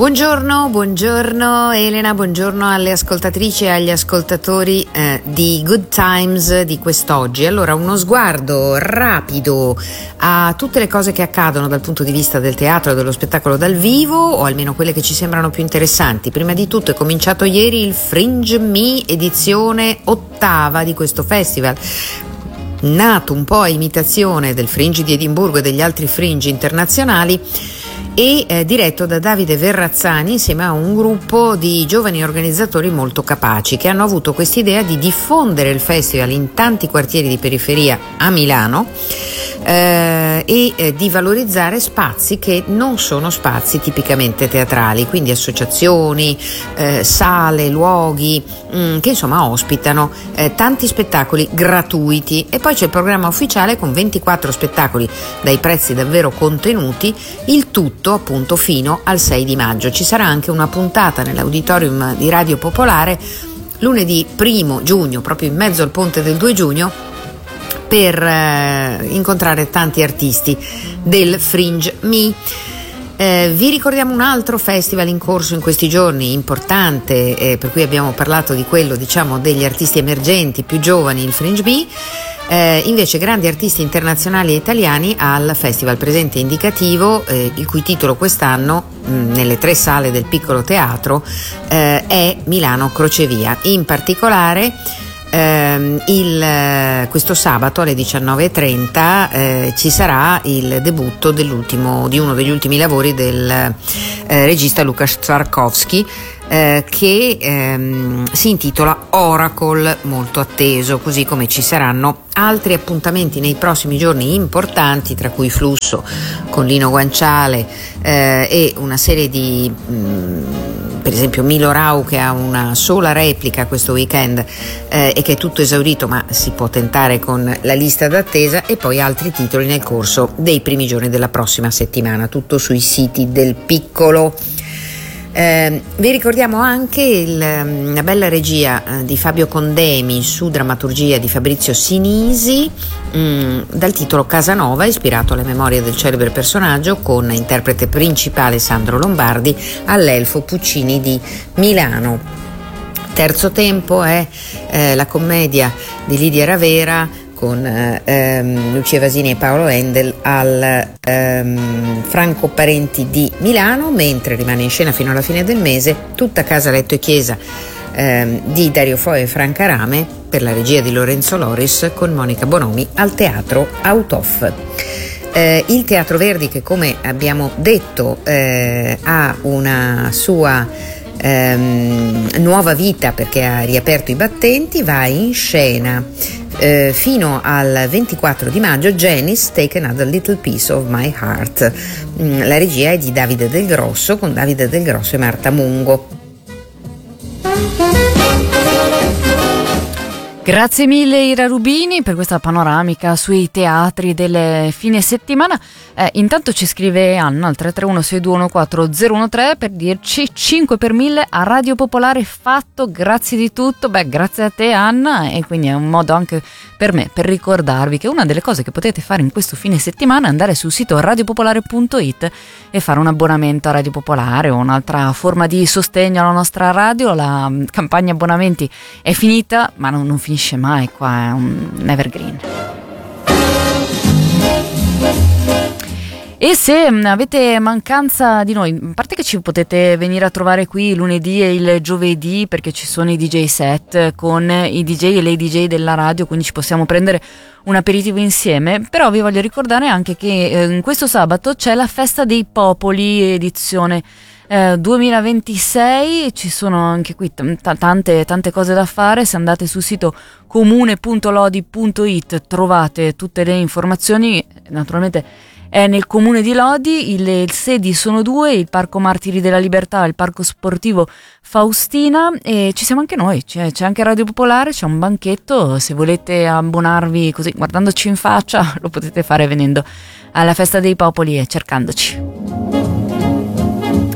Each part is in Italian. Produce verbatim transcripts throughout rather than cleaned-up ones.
Buongiorno, buongiorno Elena, buongiorno alle ascoltatrici e agli ascoltatori eh, di Good Times di quest'oggi. Allora, uno sguardo rapido a tutte le cose che accadono dal punto di vista del teatro e dello spettacolo dal vivo, o almeno quelle che ci sembrano più interessanti. Prima di tutto è cominciato ieri il Fringe Me, edizione ottava di questo festival, nato un po' a imitazione del Fringe di Edimburgo e degli altri Fringe internazionali, e eh, diretto da Davide Verrazzani insieme a un gruppo di giovani organizzatori molto capaci che hanno avuto quest'idea di diffondere il festival in tanti quartieri di periferia a Milano eh, e eh, di valorizzare spazi che non sono spazi tipicamente teatrali, quindi associazioni, eh, sale, luoghi mh, che insomma ospitano eh, tanti spettacoli gratuiti. E poi c'è il programma ufficiale con ventiquattro spettacoli dai prezzi davvero contenuti, il tutto appunto fino al sei di maggio. Ci sarà anche una puntata nell'auditorium di Radio Popolare lunedì primo giugno, proprio in mezzo al ponte del due giugno, per eh, incontrare tanti artisti del Fringe Me. Eh, vi ricordiamo un altro festival in corso in questi giorni, importante, eh, per cui abbiamo parlato di quello, diciamo, degli artisti emergenti più giovani, il Fringe Me. Eh, invece grandi artisti internazionali e italiani al festival presente indicativo, eh, il cui titolo quest'anno mh, nelle tre sale del piccolo teatro eh, è Milano Crocevia. In particolare ehm, il, questo sabato alle diciannove e trenta eh, ci sarà il debutto dell'ultimo, di uno degli ultimi lavori del eh, regista Lukasz Tarkowski, Eh, che ehm, si intitola Oracle, molto atteso, così come ci saranno altri appuntamenti nei prossimi giorni importanti, tra cui Flusso con Lino Guanciale eh, e una serie di mh, per esempio Milo Rau, che ha una sola replica questo weekend eh, e che è tutto esaurito, ma si può tentare con la lista d'attesa, e poi altri titoli nel corso dei primi giorni della prossima settimana, tutto sui siti del piccolo. Eh, vi ricordiamo anche il, una bella regia eh, di Fabio Condemi su drammaturgia di Fabrizio Sinisi mh, dal titolo Casanova, ispirato alle memorie del celebre personaggio, con interprete principale Sandro Lombardi, all'Elfo Puccini di Milano. Terzo tempo è eh, la commedia di Lidia Ravera con ehm, Lucia Vasini e Paolo Endel al ehm, Franco Parenti di Milano, mentre rimane in scena fino alla fine del mese Tutta casa, letto e chiesa ehm, di Dario Fo e Franca Rame, per la regia di Lorenzo Loris, con Monica Bonomi al Teatro Autof. Eh, il Teatro Verdi, che come abbiamo detto eh, ha una sua ehm, nuova vita perché ha riaperto i battenti, va in scena Eh, fino al ventiquattro di maggio Janice Take Another Little Piece of My Heart. Mm, la regia è di Davide Del Grosso, con Davide Del Grosso e Marta Mungo. Grazie mille Ira Rubini per questa panoramica sui teatri del fine settimana. Eh, intanto ci scrive Anna al tre tre uno sei due uno quattro zero uno tre per dirci cinque per mille a Radio Popolare fatto, grazie di tutto. Beh, grazie a te Anna, e quindi è un modo anche per me per ricordarvi che una delle cose che potete fare in questo fine settimana è andare sul sito radiopopolare punto it e fare un abbonamento a Radio Popolare o un'altra forma di sostegno alla nostra radio. La campagna abbonamenti è finita, ma non, non finisce mai, qua è un evergreen. E se avete mancanza di noi, a parte che ci potete venire a trovare qui lunedì e il giovedì, perché ci sono i D J set con i D J e le D J della radio, quindi ci possiamo prendere un aperitivo insieme, però vi voglio ricordare anche che eh, questo sabato c'è la Festa dei Popoli edizione eh, duemilaventisei, ci sono anche qui t- tante, tante cose da fare. Se andate sul sito comune punto lodi punto it trovate tutte le informazioni. Naturalmente è nel comune di Lodi, il, il sedi sono due, il Parco Martiri della Libertà, il Parco Sportivo Faustina, e ci siamo anche noi, c'è, c'è anche Radio Popolare, c'è un banchetto. Se volete abbonarvi così guardandoci in faccia lo potete fare venendo alla Festa dei Popoli e cercandoci.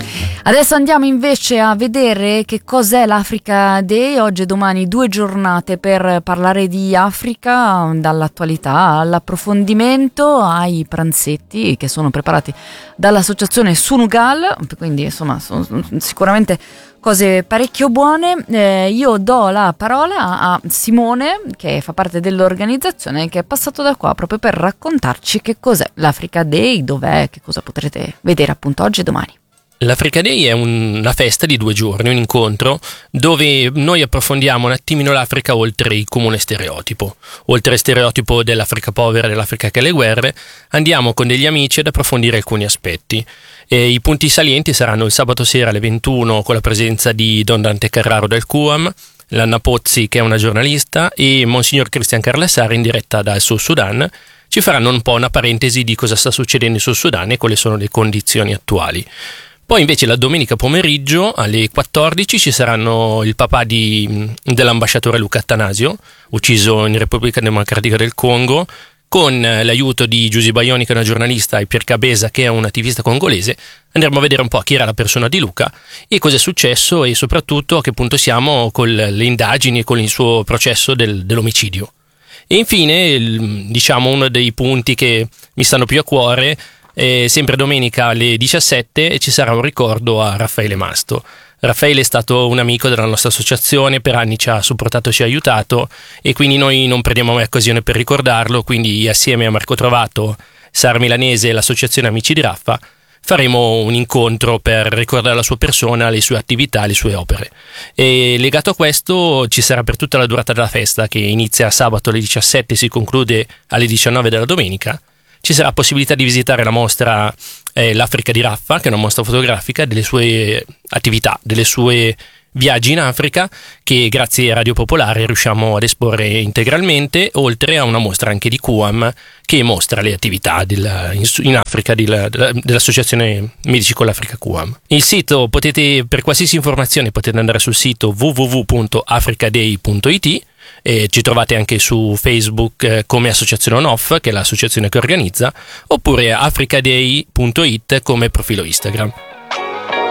Adesso andiamo invece a vedere che cos'è l'Africa Day. Oggi e domani due giornate per parlare di Africa, dall'attualità all'approfondimento, ai pranzetti che sono preparati dall'associazione Sunugal, quindi insomma sono sicuramente cose parecchio buone. Eh, io do la parola a Simone, che fa parte dell'organizzazione, che è passato da qua proprio per raccontarci che cos'è l'Africa Day, dov'è, che cosa potrete vedere appunto oggi e domani. L'Africa Day è una festa di due giorni, un incontro dove noi approfondiamo un attimino l'Africa oltre il comune stereotipo. Oltre il stereotipo dell'Africa povera, dell'Africa che ha le guerre, andiamo con degli amici ad approfondire alcuni aspetti. E i punti salienti saranno il sabato sera alle ventuno con la presenza di Don Dante Carraro del C U A M, l'Anna Pozzi che è una giornalista e Monsignor Cristian Carlassare in diretta dal Sud Sudan. Ci faranno un po' una parentesi di cosa sta succedendo in Sud Sudan e quali sono le condizioni attuali. Poi invece la domenica pomeriggio alle quattordici ci saranno il papà di, dell'ambasciatore Luca Attanasio, ucciso in Repubblica Democratica del Congo, con l'aiuto di Giusy Baioni che è una giornalista e Pierre Cabeza che è un attivista congolese. Andremo a vedere un po' chi era la persona di Luca e cosa è successo e soprattutto a che punto siamo con le indagini e con il suo processo del, dell'omicidio. E infine, il, diciamo, uno dei punti che mi stanno più a cuore, E sempre domenica alle diciassette ci sarà un ricordo a Raffaele Masto. Raffaele è stato un amico della nostra associazione, per anni ci ha supportato, ci ha aiutato e quindi noi non perdiamo mai occasione per ricordarlo, quindi assieme a Marco Trovato, Sara Milanese e l'associazione Amici di Raffa faremo un incontro per ricordare la sua persona, le sue attività, le sue opere. E legato a questo ci sarà per tutta la durata della festa, che inizia sabato alle diciassette e si conclude alle diciannove della domenica, ci sarà possibilità di visitare la mostra eh, L'Africa di Raffa, che è una mostra fotografica delle sue attività, delle sue viaggi in Africa, che grazie a Radio Popolare riusciamo ad esporre integralmente, oltre a una mostra anche di C U A M che mostra le attività della, in, in Africa della, della, dell'Associazione Medici con l'Africa C U A M. Il sito, potete, per qualsiasi informazione potete andare sul sito w w w punto africaday punto i t. E ci trovate anche su Facebook eh, come Associazione On-Off, che è l'associazione che organizza, oppure africaday punto it come profilo Instagram.